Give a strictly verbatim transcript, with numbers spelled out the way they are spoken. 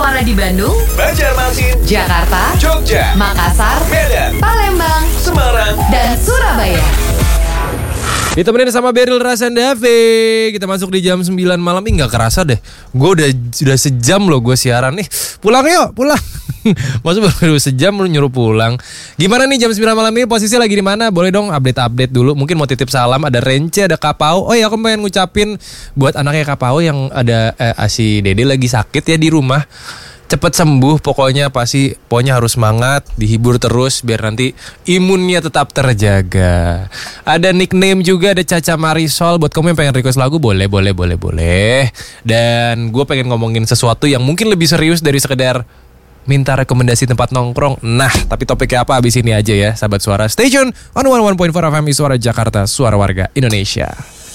Suara di Bandung, Banjarmasin, Jakarta, Jogja, Makassar, Medan, Palembang, Semarang, dan Surabaya. Ditemenin sama Beryl Rasandave. Kita masuk di jam sembilan malam. Ih gak kerasa deh. Gue udah sudah sejam loh gue siaran nih. Pulang yuk, pulang. Maksud baru sejam lu nyuruh pulang. Gimana nih jam sembilan malam ini posisi lagi di mana? Boleh dong update-update dulu. Mungkin mau titip salam, ada Rence, ada Kapau. Oh iya, aku pengen ngucapin buat anaknya Kapau yang ada eh, si Dede lagi sakit ya di rumah. Cepet sembuh pokoknya, pasti pokoknya harus semangat, dihibur terus biar nanti imunnya tetap terjaga. Ada nickname juga, ada Caca Marisol. Buat kamu yang pengen request lagu boleh, boleh, boleh, boleh. Dan gue pengen ngomongin sesuatu yang mungkin lebih serius dari sekedar minta rekomendasi tempat nongkrong. Nah, tapi topiknya apa abis ini aja ya, sahabat suara. Stay tune on seratus satu koma empat F M Suara Jakarta, suara warga Indonesia.